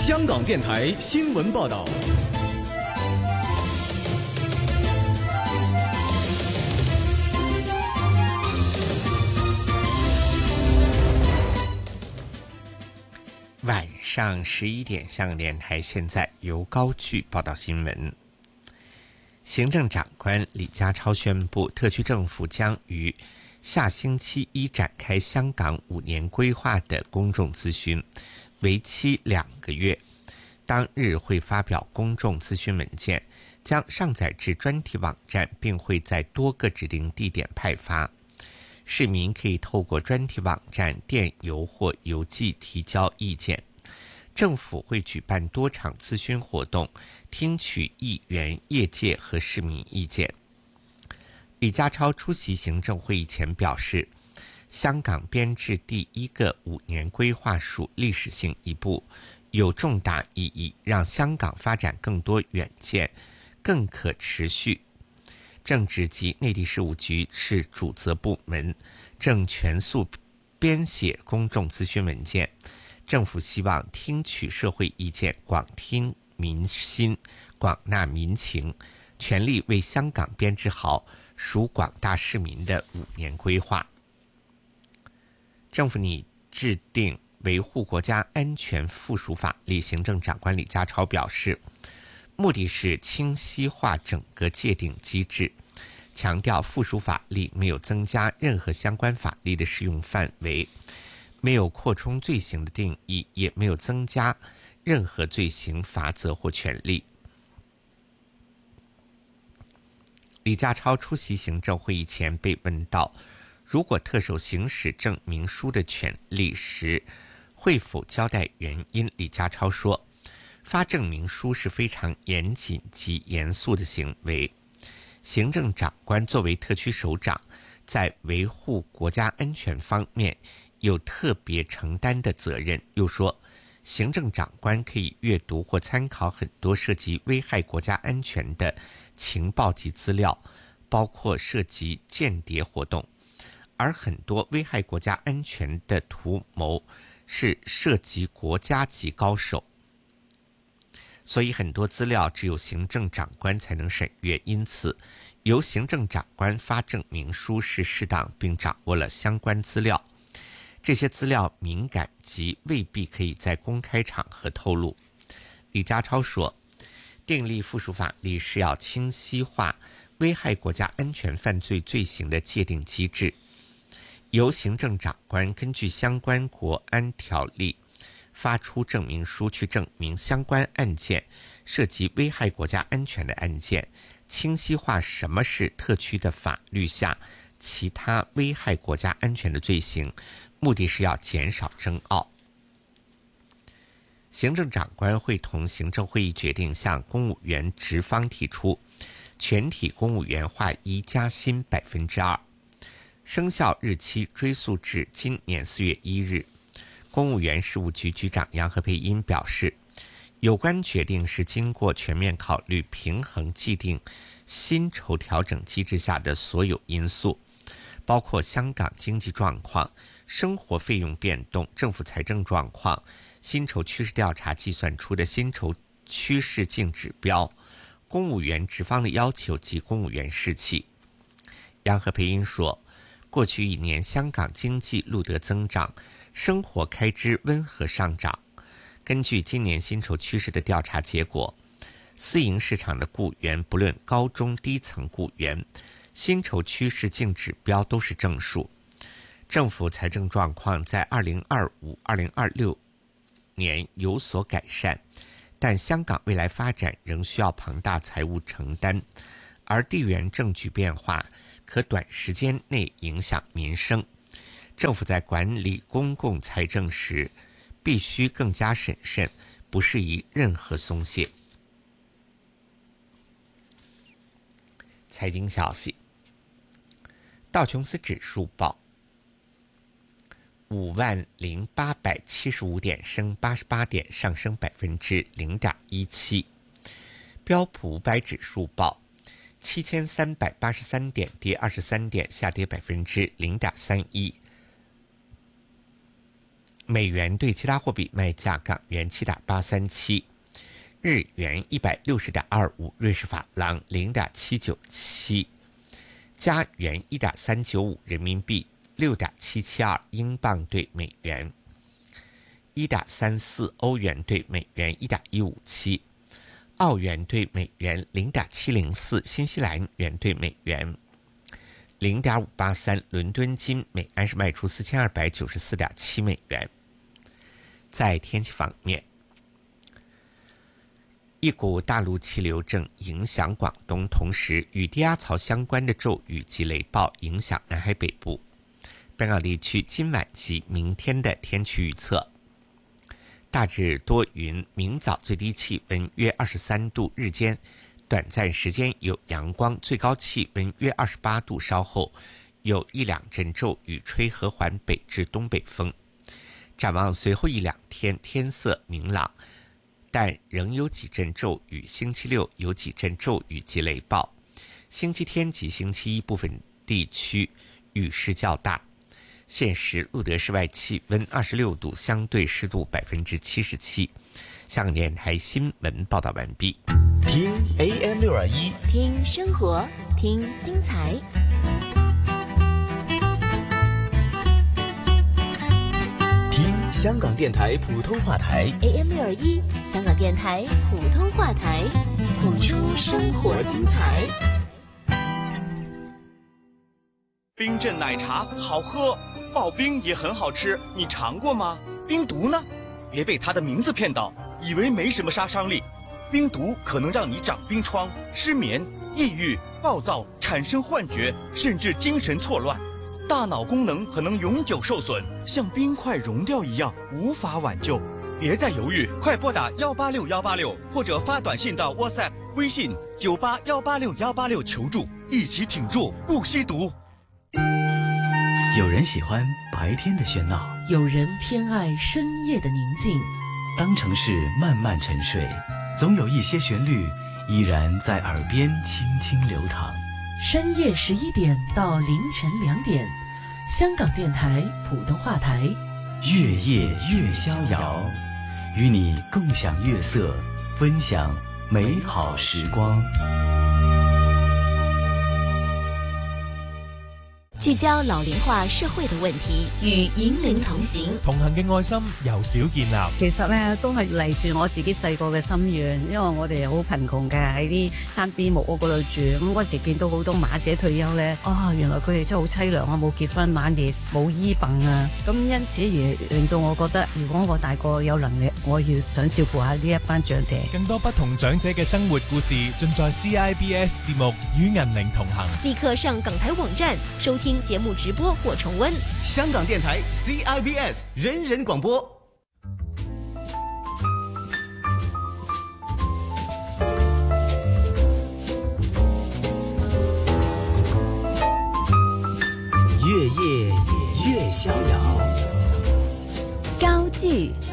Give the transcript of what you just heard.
香港电台新闻报道。 晚上11点，香港电台现在由高炬报道新闻。行政长官李家超宣布，特区政府将于下星期一展开香港5年规划的公众咨询，为期2个月。当日会发表公众咨询文件，将上载至专题网站，并会在多个指定地点派发。市民可以透过专题网站、电邮或邮寄提交意见。政府会举办多场咨询活动，听取议员、业界和市民意见。李家超出席行政会议前表示，香港编制第1个5年规划属历史性一步，有重大意义，让香港发展更多远见，更可持续。政治及内地事务局是主责部门，正全速编写公众咨询文件。政府希望听取社会意见，广听民心，广纳民情，全力为香港编织好属广大市民的5年规划。政府拟制定维护国家安全附属法例，行政长官李家超表示，目的是清晰化整个界定机制，强调附属法例没有增加任何相关法律的适用范围，没有扩充罪行的定义，也没有增加任何罪行罚则或权利。李家超出席行政会议前被问到，如果特首行使证明书的权利时，会否交代原因？李家超说，发证明书是非常严谨及严肃的行为。行政长官作为特区首长，在维护国家安全方面有特别承担的责任。又说，行政长官可以阅读或参考很多涉及危害国家安全的情报及资料，包括涉及间谍活动，而很多危害国家安全的图谋是涉及国家级高手，所以很多资料只有行政长官才能审阅，因此由行政长官发证明书是适当，并掌握了相关资料。这些资料敏感及未必可以在公开场合透露。李家超说，订立附属法例是要清晰化危害国家安全犯罪罪行的界定机制，由行政长官根据相关国安条例发出证明书，去证明相关案件涉及危害国家安全的案件，清晰化什么是特区的法律下其他危害国家安全的罪行，目的是要减少争拗。行政长官会同行政会议决定向公务员职方提出全体公务员划一加薪2%，生效日期追溯至今年4月1日。公务员事务局局长杨和培因表示，有关决定是经过全面考虑平衡既定薪酬调整机制下的所有因素，包括香港经济状况、生活费用变动、政府财政状况、薪酬趋势调查计算出的薪酬趋势净指标、公务员职方的要求及公务员士气。杨和培因说，过去1年香港经济录得增长，生活开支温和上涨。根据今年薪酬趋势的调查结果，私营市场的雇员，不论高中低层雇员，薪酬趋势净指标都是正数。政府财政状况在2025、2026年有所改善，但香港未来发展仍需要庞大财务承担，而地缘政局变化可短时间内影响民生。政府在管理公共财政时必须更加审慎，不适宜任何松懈。财经消息，道琼斯指数报50875点，升88点，上升0.17%。标普500指数报7383点，跌23点，下跌0.31%。 美元对其他货币卖价：港元7.837，日元160.25，瑞士法郎0.797，加元1.395，人民币6.772，英镑对美元1.34，欧元对美元1.157，澳元对美元0.704，新西兰元对美元0.583，伦敦金每安士卖出4294.7美元。在天气方面，一股大陆气流正影响广东，同时与低压槽相关的骤雨及雷暴影响南海北部。本港地区今晚及明天的天气预测：大致多云，明早最低气温约23度，日间短暂时间有阳光，最高气温约28度，稍后有一两阵骤雨，吹和缓北至东北风。展望随后一两天天色明朗，但仍有几阵骤雨，星期六有几阵骤雨及雷暴，星期天及星期一部分地区雨势较大。现时录得室外气温26度，相对湿度77%。香港电台新闻报道完毕。 听 AM621， 听生活，听精彩。 听香港电台普通话台 AM621，香港电台普通话台，谱出生活精彩。 冰镇奶茶好喝，刨冰也很好吃，你尝过吗？冰毒呢？别被它的名字骗到，以为没什么杀伤力。冰毒可能让你长冰疮、失眠、抑郁、暴躁，产生幻觉，甚至精神错乱，大脑功能可能永久受损，像冰块融掉一样，无法挽救。别再犹豫，快拨打186186，或者发短信到 WhatsApp、微信98186-186求助，一起挺住，不吸毒。 有人喜欢白天的喧闹， 有人偏爱深夜的宁静。 当城市慢慢沉睡，总有一些旋律依然在耳边轻轻流淌。 深夜11点到凌晨2点，香港电台普通话台， 月夜越逍遥，与你共享月色，分享美好时光。 聚焦老齡化社會嘅問題，與引領同行。 同行嘅愛心由少建立。 其實咧都係嚟自我自己細個嘅心願，因為我哋好貧窮嘅喺啲山邊木屋嗰度住，咁嗰時見到好多馬姐退休咧，原來佢哋真係好凄涼啊，冇結婚晚年冇醫病啊，咁因此而令到我覺得，如果我大個有能力，我要想照顧下呢一班長者。 更多不同長者嘅生活故事，盡在 CIBS 節目與銀齡同行。 立刻上港台網站收聽節目直播或重溫。 香港電台 CIBS 人人廣播。 月夜越逍遙， 高聚